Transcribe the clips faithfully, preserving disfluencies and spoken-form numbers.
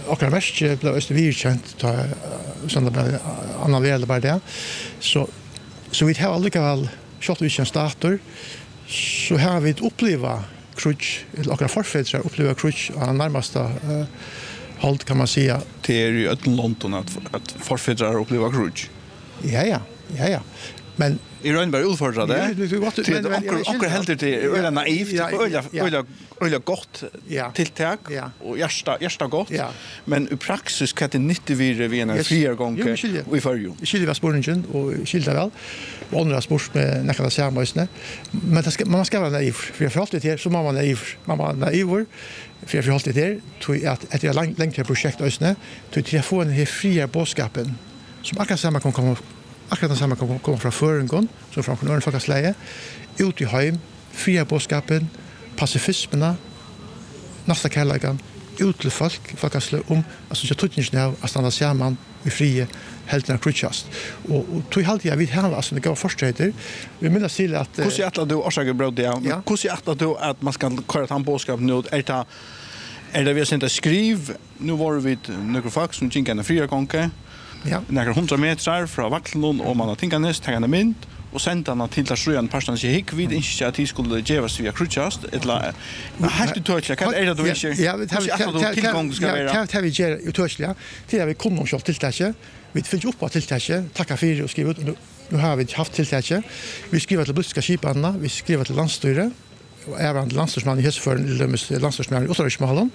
akkurat mest blev öster virkjent ta sånn det ble analysert bare det. Så så vi har allikevel kjøtt vi kjent stater, så har vi oppleva krutsch, eller akkurat forfedre oppleva krutsch av nærmeste uh, hold, kan man säga. Det är ju ett London att att forfedrar uppleva krutsch. Ja, ja, ja, ja. Men I Rönnberg utfordrar det. Ja, det är gott. Men akkurat helt det är öle naivt, öle öle öle gott tilltag och hjärta hjärta gott. Men i praxis kan det nytte vidare vid en fria gånger vi för ju. Skilja var spåringen och skilja väl. Och andra sport med näkala samösne. Men det ska man ska vara naiv. För för alltid här så man var naiv. Man var naiv. För för alltid där tror att ett långt längre projekt ösne till att få en här fria boskapen som akkurat samma kan komma akkurat den samma kan komma från föringen som från någon folkasläge ut i hem fria boskapen pacifismen nästa kärleken ut till folk folkasle om alltså jag tror inte nu att stanna samman i fria heltna krutchast och tog halt jag vid här alltså det går försträder vi menar till att hur ser att du orsakar bröd det hur ser att du att man ska köra han boskap nu är det är det vi sent att skriv nu var vi några folk som gick en fria gånger. Ja. Några hundra meter från Vacklund och man har tänkandes ta en mynd och sända den till Sjöan pastan sig hick vid initiativ skulle ge oss via krutchast eller helt utåtligt kan är det då inte ja vi har tillgång ska vara ja har vi ger utåtligt till vi kommer själv till det vi fyller upp på tilltaget tacka för och skriva ut nu har vi haft tilltaget vi skriver till buska skiparna vi skriver till landstyret och även landstyrsman i Hässfören eller landstyrsman i Ottersmålen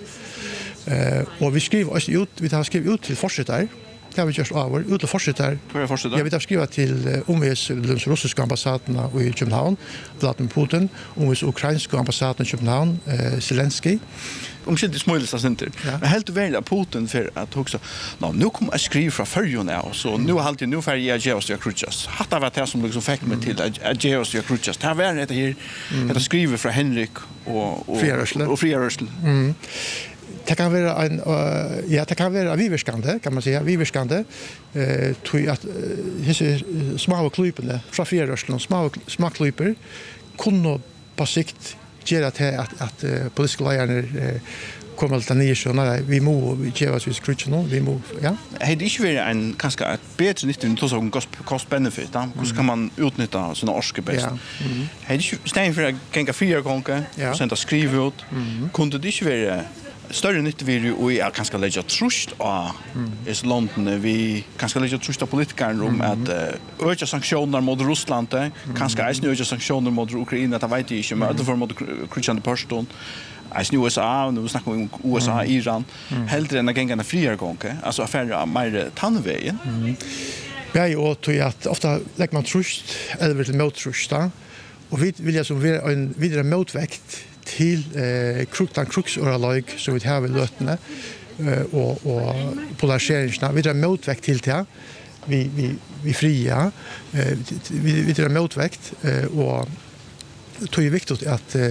eh och vi skriver oss ut vi har skrivit ut till fortsättare. Det har vi just över ut och fortsätter. Jag vill skriva till uh, omvis den russiska ambassaden i Köpenhamn, Vladimir Putin, omvis ukrainska ambassaden i Köpenhamn, uh, Zelensky. Om det smålsta center. Men helt väl att Putin för att också nå nu kommer jag skriva från förjorna och så nu har alltid nu för jag ge oss jag krutchas. Hatta var det som liksom fick mig till att ge oss jag krutchas. Det var det här att skriva från Henrik och och och Fria Rörsl. Mm. Det kan vara en uh, ja det kan vara viverskande kan man säga viverskande eh tror att dessa små klubbarna från Fjärrörsland små små klubbar kunde på sikt göra det att att uh, politiska ledare uh, kommer till nya såna vi må vi ger oss krutchen vi må ja är det inte väl en kanske ett bättre nytt än så som cost benefit då hur ska man utnyttja såna orske bäst är det stäm för att gänga fyra gånger och sen att skriva ut kunde det inte vara större nytt vi ju är kanske lägga trust av is London vi kanske lägga trust av politikerna om att öka sanktioner mot Ryssland kanske är nu öka sanktioner mot Ukraina det vet jag inte men det för mot Christian Person as nu U S A nu snackar vi om U S A Iran hellre än att gänga fria gånger alltså affärer mer tandvägen ja och tror att ofta lägger man trust eller till mot trust och vi vill jag som vara en vidare motväkt till eh kruktan kruksorlag så vi har vi lötne eh och och polariseringen vi drar motväkt till det vi vi vi fria eh vi vi drar motväkt eh och tror ju viktigt att eh,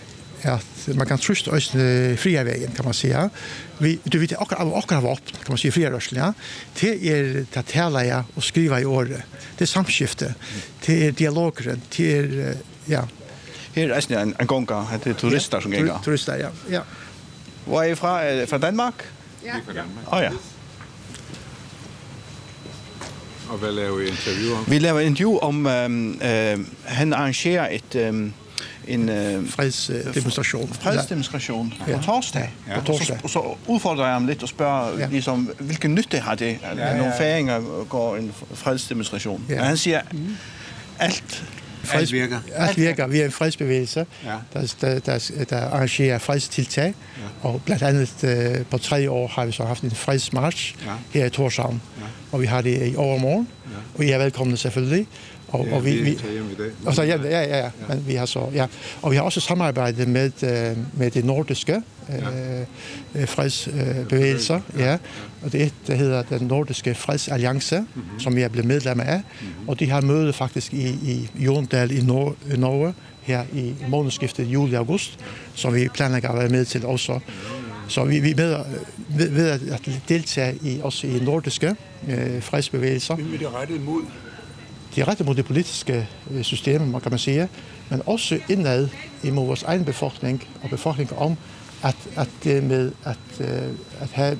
att man kan trusta oss fria vägen kan man säga vi du vet också också var upp kan man säga fria rörsel ja det är att tala ja och skriva i ord det är samskifte det är dialogen det är ja. Här är en en gånga heter turister som gånga. Turister ja. Ja. Var är från från Danmark? Ja. Ja ja. Och vi lever i intervju om Vi lever i intervju om eh han arrangerar ett en fredsdemonstration. Fredsdemonstration på torsdag. På torsdag. Och så utfordrar jag ham lite och spørger liksom vilken nytte har det nogle færinger går en fredsdemonstration. Og han siger alt Alt virker. Alt virker. Vi er en fredsbevægelse, ja. der, der, der, der arrangerer fredstiltag. Ja. Og blandt andet øh, på tre år har vi så haft en fredsmarch ja. her i Tórshavn. Ja. Og vi har det i overmorgen. Ja. Og I er velkomne selvfølgelig. Og, ja, og vi, vi og så, ja, ja, ja, ja, men vi har så ja, og vi har også samarbejdet med med det nordiske øh, fredsbevægelser, ja. ja. Og det det hedder den nordiske fredsalliance, mm-hmm. som vi er blevet medlemmer af, mm-hmm. og de har møde faktisk i i Jondal i Nor- Norge her i månedsskiftet juli august, som vi planlægger at være med til også. Så vi vi med ved, ved at deltage i også i nordiske øh, fredsbevægelser. Men det er rettet mod de er rettet mod det politiske system, man kan man sige, men også indad imod vores egen befolkning og befolkningen om at at det med at at have